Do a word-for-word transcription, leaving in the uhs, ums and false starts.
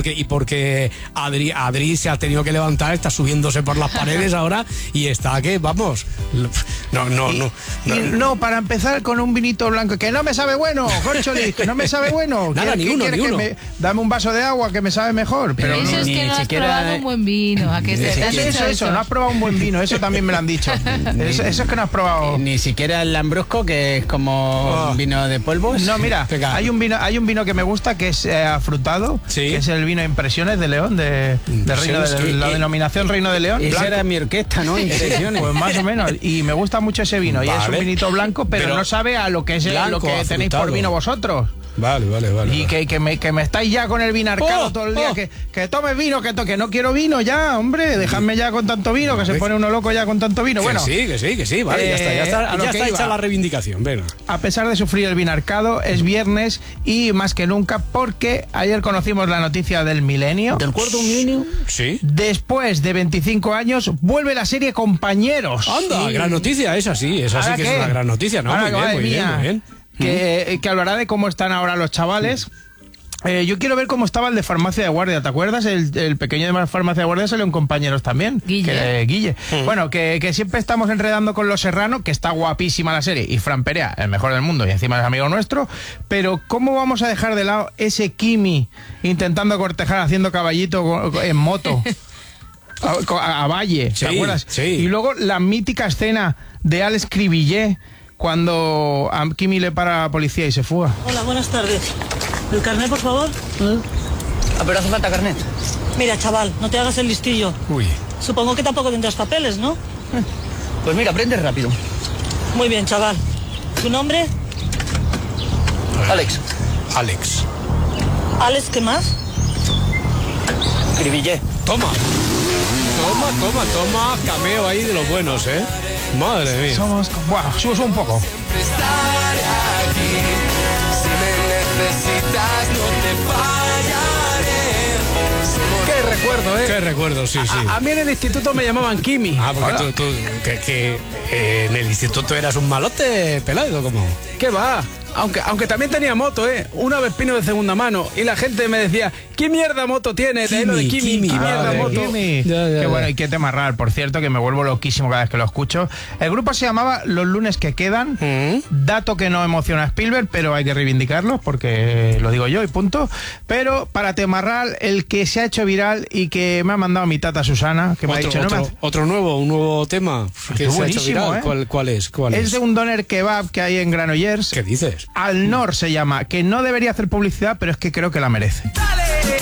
porque y porque Adri, Adri se ha tenido que levantar, está subiéndose por las paredes ahora y está que, vamos, no, no, y, no, no, y no, para empezar con un vinito blanco, que no me sabe bueno, Corcholis, que no me sabe bueno. Nada, ni uno, ni uno. Me, dame un vaso de agua que me sabe mejor. Pero, pero eso no, es que no has siquiera, probado un buen vino. ¿A que te eso, han dicho eso, eso, no has probado un buen vino, eso también me lo han dicho. Eso, eso es que no has probado. Ni siquiera el Lambrusco, que es como Oh. vino de polvos. No, mira, Venga. hay un vino, hay un vino que me gusta que es eh, afrutado, Sí. que es el vino Impresiones de León, de, de Reino de, Impresiones, la y- denominación Reino de León. Esa blanco. era mi orquesta, ¿no? Impresiones. Pues más o menos, y me gusta mucho ese vino, y es Vale. un vinito blanco, pero, Pero no sabe a lo que es el- blanco, lo que tenéis afrutado. por vino vosotros. Vale, vale, vale. Y que, que, me, que me estáis ya con el vinarcado Oh, todo el día, oh. que, que tomes vino, que, to, que no quiero vino ya, hombre, dejadme ya con tanto vino, que se pone uno loco ya con tanto vino. Que Bueno, sí, que sí, que sí, vale, ya está, ya eh, está, a lo ya que está iba. hecha la reivindicación, venga. a pesar de sufrir el vinarcado, es viernes y más que nunca, porque ayer conocimos la noticia del milenio. ¿Del cuarto milenio? Sí. Después de veinticinco años, vuelve la serie Compañeros. Anda, gran noticia, esa sí, esa sí ¿Ahora que qué? es una gran noticia, ¿no? Ahora, Muy bien, madre muy bien, mía, muy bien. Que, que hablará de cómo están ahora los chavales. Eh, yo quiero ver cómo estaba el de Farmacia de Guardia, ¿te acuerdas? El, el pequeño de Farmacia de Guardia salió en Compañeros también. Guille. Que, eh, Guille. Bueno, que, que siempre estamos enredando con Los Serrano, que está guapísima la serie, y Fran Perea, el mejor del mundo, y encima es amigo nuestro, pero ¿cómo vamos a dejar de lado ese Kimi intentando cortejar haciendo caballito en moto? A, a, a Valle, ¿te Sí, acuerdas? sí. Y luego la mítica escena de Alex Cribillé cuando a Kimi le para la policía y se fuga. Hola, buenas tardes. ¿El carnet, por favor? Ah, pero hace falta carnet. Mira, chaval, no te hagas el listillo. Uy. Supongo que tampoco tendrás papeles, ¿no? Pues mira, aprende rápido. Muy bien, chaval. ¿Tu nombre? Alex, Alex. Alex, ¿qué más? Cribillé. Toma. Toma, toma, toma. Cameo ahí de los buenos, ¿eh? Madre mía. Somos... Buah, subes un poco. Qué recuerdo, ¿eh? Qué recuerdo, sí, sí. A, a mí en el instituto me llamaban Kimi. Ah, porque tú, tú que, que eh, en el instituto eras un malote pelado, como. ¿Qué va? Aunque, aunque también tenía moto, ¿eh? Una Vespino de segunda mano. Y la gente me decía, ¿qué mierda moto tiene? De ahí lo de Kimi, Kimi, Kimi, ¿qué mierda vale. moto? Kimi. Ya, ya, Qué ya. bueno, y qué tema raro, por cierto, que me vuelvo loquísimo cada vez que lo escucho. El grupo se llamaba Los lunes que quedan. Mm. Dato que no emociona a Spielberg, pero hay que reivindicarlo porque lo digo yo y punto. Pero para Temarral, el que se ha hecho viral y que me ha mandado mi tata Susana, que me ha Otro, dicho... no me otro, hace- otro nuevo, un nuevo tema que Es se ha hecho buenísimo, viral. ¿eh? ¿Cuál, cuál es? ¿Cuál Es es? de un doner kebab que hay en Granollers. ¿Qué dices? Al Nor se llama, que no debería hacer publicidad, pero es que creo que la merece.